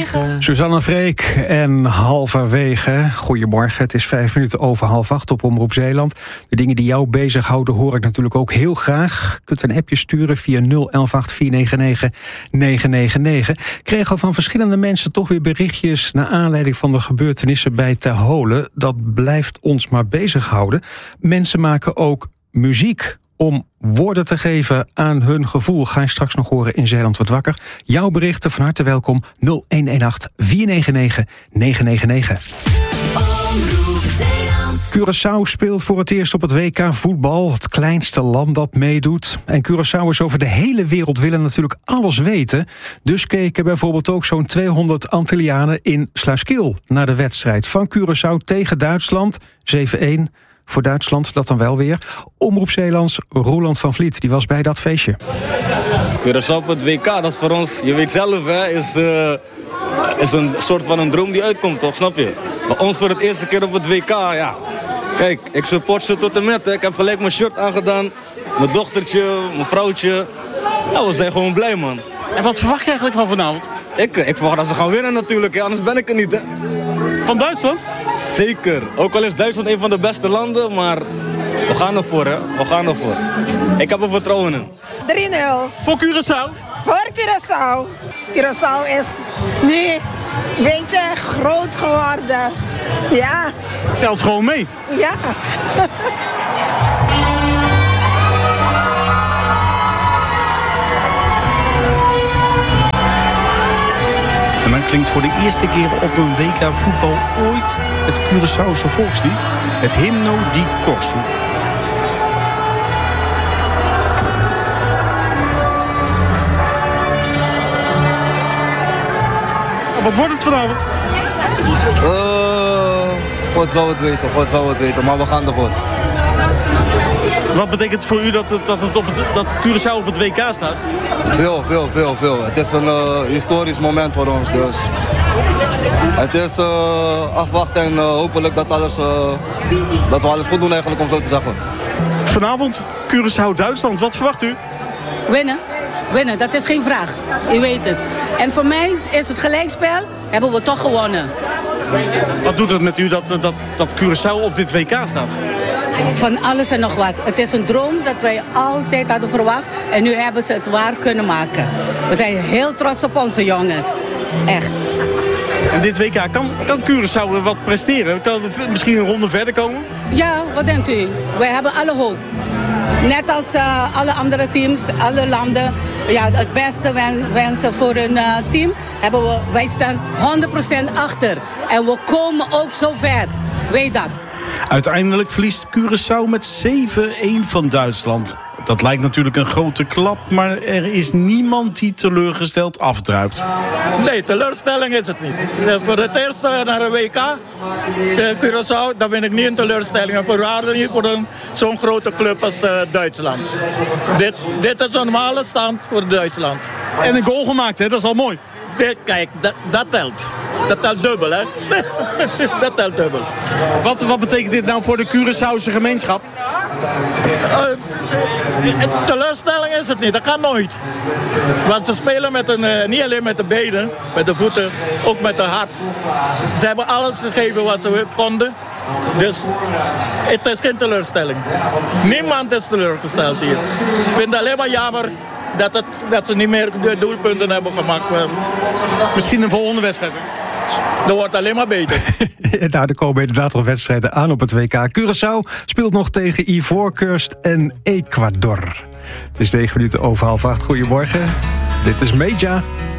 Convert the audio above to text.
9. Suzanne Freek en halverwege. Goedemorgen, het is 5 minuten over 7:30 op Omroep Zeeland. De dingen die jou bezighouden hoor ik natuurlijk ook heel graag. Je kunt een appje sturen via 011 499 999. Ik kreeg al van verschillende mensen toch weer berichtjes naar aanleiding van de gebeurtenissen bij Ter Holen. Dat blijft ons maar bezighouden. Mensen maken ook muziek om woorden te geven aan hun gevoel. Ga je straks nog horen in Zeeland wordt wakker. Jouw berichten van harte welkom 0118 499 999. Curaçao speelt voor het eerst op het WK voetbal. Het kleinste land dat meedoet. En Curaçao's over de hele wereld willen natuurlijk alles weten. Dus keken bijvoorbeeld ook zo'n 200 Antillianen in Sluiskil naar de wedstrijd van Curaçao tegen Duitsland. 7-1. Voor Duitsland, dat dan wel weer. Omroep Zeelands, Roland van Vliet, die was bij dat feestje. Curaçao op het WK, dat is voor ons, je weet zelf, hè, is een soort van een droom die uitkomt, toch, snap je? Maar ons voor het eerste keer op het WK, ja. Kijk, ik support ze tot en met, hè. Ik heb gelijk mijn shirt aangedaan. Mijn dochtertje, mijn vrouwtje. Nou, we zijn gewoon blij, man. En wat verwacht je eigenlijk van vanavond? Ik verwacht dat ze gaan winnen natuurlijk, hè. Anders ben ik er niet, hè. Van Duitsland? Zeker. Ook al is Duitsland een van de beste landen, maar we gaan ervoor, hè. We gaan ervoor. Ik heb er vertrouwen in. 3-0. Voor Curaçao? Voor Curaçao. Curaçao is nu een beetje groot geworden. Ja. Telt gewoon mee. Ja. En dan klinkt voor de eerste keer op een WK voetbal ooit het Curaçaose volkslied. Het Hymno di Corso. Wat wordt het vanavond? God zou het weten, maar we gaan ervoor. Wat betekent het voor u dat Curaçao op het WK staat? Veel. Het is een historisch moment voor ons, dus het is afwachten en hopelijk dat we alles goed doen eigenlijk, om zo te zeggen. Vanavond Curaçao-Duitsland, wat verwacht u? Winnen, dat is geen vraag. U weet het. En voor mij is het gelijkspel, hebben we toch gewonnen. Wat doet het met u dat Curaçao op dit WK staat? Van alles en nog wat. Het is een droom dat wij altijd hadden verwacht. En nu hebben ze het waar kunnen maken. We zijn heel trots op onze jongens. Echt. En dit WK, kan Curaçao wat presteren? Kan het misschien een ronde verder komen? Ja, wat denkt u? Wij hebben alle hoop. Net als alle andere teams, alle landen. Ja, het beste wensen voor een team. Wij staan 100% achter. En we komen ook zo ver. Weet dat. Uiteindelijk verliest Curaçao met 7-1 van Duitsland. Dat lijkt natuurlijk een grote klap, maar er is niemand die teleurgesteld afdruipt. Nee, teleurstelling is het niet. Voor het eerst naar een WK, Curaçao, dan vind ik niet een teleurstelling. En vooral niet voor zo'n grote club als Duitsland. Dit is een normale stand voor Duitsland. En een goal gemaakt, hè? Dat is al mooi. Kijk, dat telt. Dat telt dubbel, hè? Dat telt dubbel. Wat betekent dit nou voor de Curaçaose gemeenschap? Teleurstelling is het niet, dat kan nooit. Want ze spelen niet alleen met de benen, met de voeten, ook met de hart. Ze hebben alles gegeven wat ze konden. Dus het is geen teleurstelling. Niemand is teleurgesteld hier. Ik vind het alleen maar jammer dat ze niet meer de doelpunten hebben gemaakt. Misschien een volgende wedstrijd. Dat wordt alleen maar beter. Nou, er komen inderdaad nog wedstrijden aan op het WK. Curaçao speelt nog tegen Ivoorkust en Ecuador. Het is 9 minuten over 7:30. Goedemorgen. Dit is Meja.